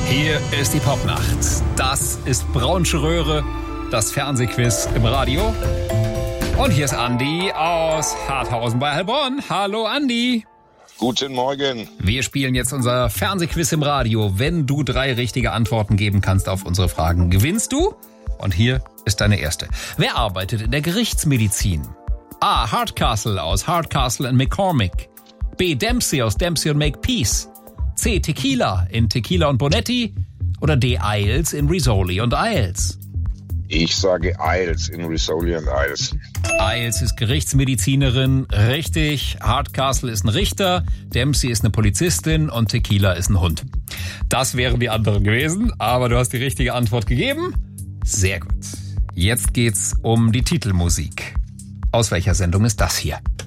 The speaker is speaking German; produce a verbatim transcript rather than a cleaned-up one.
Hier ist die Popnacht. Das ist Braunsche Röhre, das Fernsehquiz im Radio. Und hier ist Andi aus Harthausen bei Heilbronn. Hallo Andi. Guten Morgen. Wir spielen jetzt unser Fernsehquiz im Radio. Wenn du drei richtige Antworten geben kannst auf unsere Fragen, gewinnst du. Und hier ist deine erste. Wer arbeitet in der Gerichtsmedizin? A. Hardcastle aus Hardcastle and McCormick. B. Dempsey aus Dempsey und Makepeace. C. Tequila in Tequila und Bonetti. Oder D. Isles in Rizzoli und Isles. Ich sage Isles in Rizzoli und Isles. Isles ist Gerichtsmedizinerin, richtig. Hardcastle ist ein Richter, Dempsey ist eine Polizistin und Tequila ist ein Hund. Das wären die anderen gewesen, aber du hast die richtige Antwort gegeben. Sehr gut. Jetzt geht's um die Titelmusik. Aus welcher Sendung ist das hier?